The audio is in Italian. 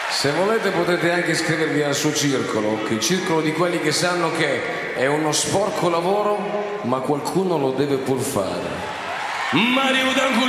Se volete potete anche iscrivervi al suo circolo, che è il circolo di quelli che sanno che è uno sporco lavoro, ma qualcuno lo deve pur fare. Mario D'Angelo.